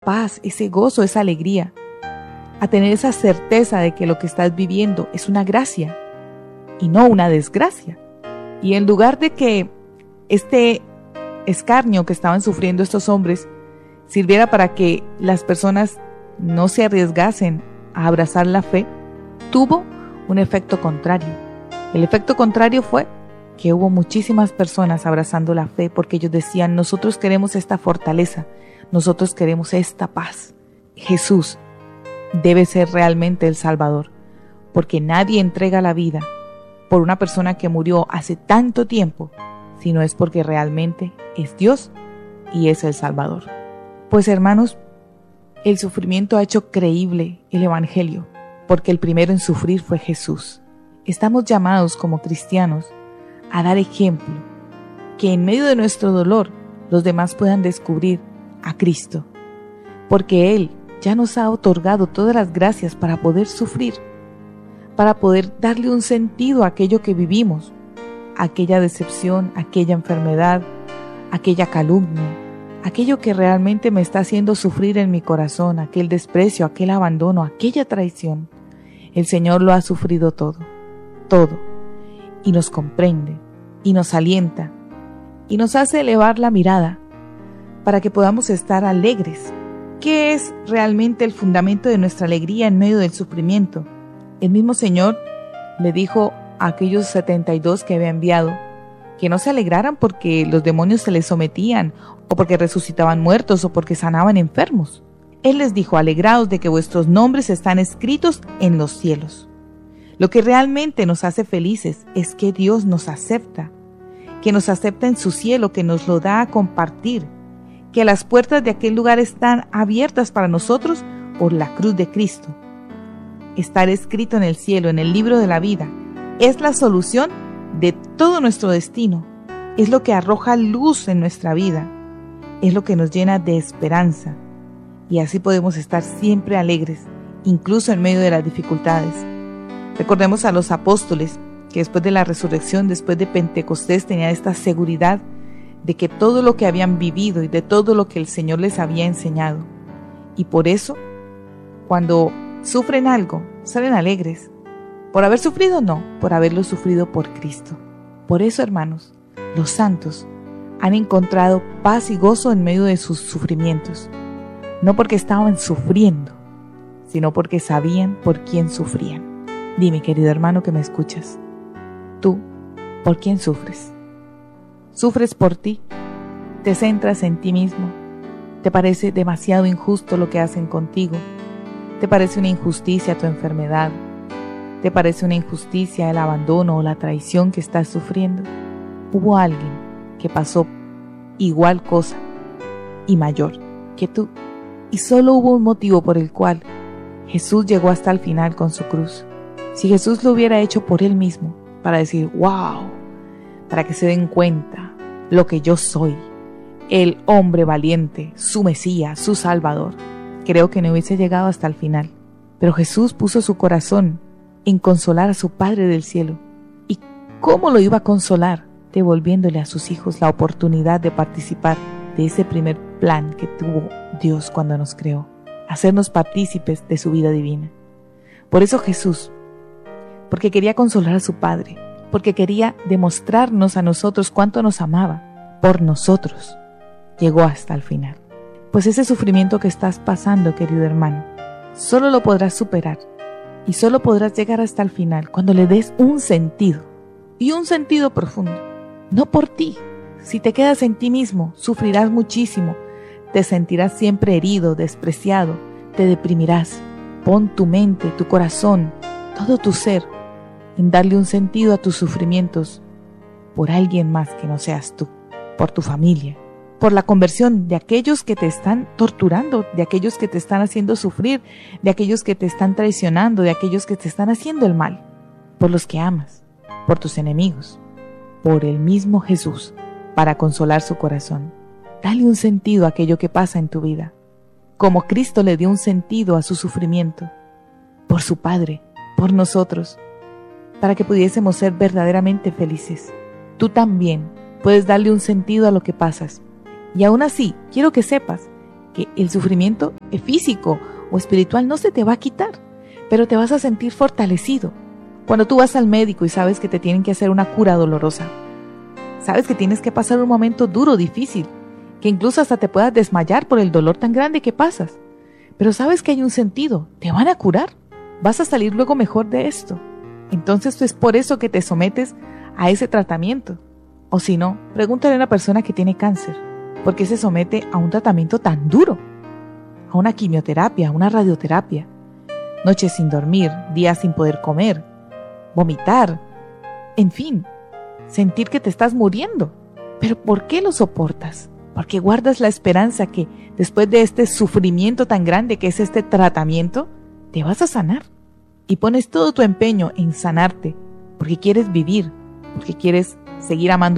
paz, ese gozo, esa alegría, a tener esa certeza de que lo que estás viviendo es una gracia y no una desgracia. Y en lugar de que este escarnio que estaban sufriendo estos hombres sirviera para que las personas no se arriesgasen a abrazar la fe, tuvo un efecto contrario. El efecto contrario fue que hubo muchísimas personas abrazando la fe porque ellos decían: nosotros queremos esta fortaleza, nosotros queremos esta paz. Jesús debe ser realmente el Salvador, porque nadie entrega la vida por una persona que murió hace tanto tiempo, sino es porque realmente es Dios y es el Salvador. Pues hermanos, el sufrimiento ha hecho creíble el Evangelio, porque el primero en sufrir fue Jesús. Estamos llamados como cristianos a dar ejemplo, que en medio de nuestro dolor los demás puedan descubrir a Cristo, porque Él ya nos ha otorgado todas las gracias para poder sufrir, para poder darle un sentido a aquello que vivimos, aquella decepción, aquella enfermedad, aquella calumnia, aquello que realmente me está haciendo sufrir en mi corazón, aquel desprecio, aquel abandono, aquella traición. El Señor lo ha sufrido todo, y nos comprende, y nos alienta, y nos hace elevar la mirada para que podamos estar alegres. ¿Qué es realmente el fundamento de nuestra alegría en medio del sufrimiento? El mismo Señor le dijo a aquellos 72 que había enviado que no se alegraran porque los demonios se les sometían, o porque resucitaban muertos, o porque sanaban enfermos. Él les dijo: alegraos de que vuestros nombres están escritos en los cielos. Lo que realmente nos hace felices es que Dios nos acepta, que nos acepta en su cielo, que nos lo da a compartir, que las puertas de aquel lugar están abiertas para nosotros por la cruz de Cristo. Estar escrito en el cielo, en el libro de la vida, es la solución de todo nuestro destino, es lo que arroja luz en nuestra vida, es lo que nos llena de esperanza, y así podemos estar siempre alegres, incluso en medio de las dificultades. Recordemos a los apóstoles que después de la resurrección, después de Pentecostés, tenían esta seguridad de que todo lo que habían vivido y de todo lo que el Señor les había enseñado, y por eso, cuando sufren algo, salen alegres. ¿Por haber sufrido? No, por haberlo sufrido por Cristo. Por eso, hermanos, los santos han encontrado paz y gozo en medio de sus sufrimientos, no porque estaban sufriendo, sino porque sabían por quién sufrían. Dime, querido hermano que me escuchas, ¿tú por quién sufres? ¿Sufres por ti? ¿Te centras en ti mismo? ¿Te parece demasiado injusto lo que hacen contigo? ¿Te parece una injusticia tu enfermedad? ¿Te parece una injusticia el abandono o la traición que estás sufriendo? Hubo alguien que pasó igual cosa y mayor que tú, y solo hubo un motivo por el cual Jesús llegó hasta el final con su cruz. Si Jesús lo hubiera hecho por Él mismo, para decir: wow, para que se den cuenta lo que yo soy, el hombre valiente, su Mesías, su Salvador, creo que no hubiese llegado hasta el final. Pero Jesús puso su corazón en consolar a su Padre del cielo. ¿Y cómo lo iba a consolar? Devolviéndole a sus hijos la oportunidad de participar de ese primer plan que tuvo Dios cuando nos creó, hacernos partícipes de su vida divina. Por eso Jesús, porque quería consolar a su Padre, porque quería demostrarnos a nosotros cuánto nos amaba, por nosotros, llegó hasta el final. Pues ese sufrimiento que estás pasando, querido hermano, solo lo podrás superar y solo podrás llegar hasta el final cuando le des un sentido, y un sentido profundo, no por ti. Si te quedas en ti mismo, sufrirás muchísimo, te sentirás siempre herido, despreciado, te deprimirás. Pon tu mente, tu corazón, todo tu ser en darle un sentido a tus sufrimientos por alguien más que no seas tú, por tu familia, por la conversión de aquellos que te están torturando, de aquellos que te están haciendo sufrir, de aquellos que te están traicionando, de aquellos que te están haciendo el mal, por los que amas, por tus enemigos, por el mismo Jesús, para consolar su corazón. Dale un sentido a aquello que pasa en tu vida, como Cristo le dio un sentido a su sufrimiento, por su Padre, por nosotros, para que pudiésemos ser verdaderamente felices. Tú también puedes darle un sentido a lo que pasas. Y aún así, quiero que sepas que el sufrimiento físico o espiritual no se te va a quitar, pero te vas a sentir fortalecido. Cuando tú vas al médico y sabes que te tienen que hacer una cura dolorosa, sabes que tienes que pasar un momento duro, difícil, que incluso hasta te puedas desmayar por el dolor tan grande que pasas, pero sabes que hay un sentido, te van a curar, vas a salir luego mejor de esto. Entonces es por eso que te sometes a ese tratamiento. O si no, pregúntale a una persona que tiene cáncer, ¿por qué se somete a un tratamiento tan duro? A una quimioterapia, a una radioterapia, noches sin dormir, días sin poder comer, vomitar, en fin, sentir que te estás muriendo. ¿Pero por qué lo soportas? Porque guardas la esperanza que después de este sufrimiento tan grande que es este tratamiento, te vas a sanar. Y pones todo tu empeño en sanarte, porque quieres vivir, porque quieres seguir amando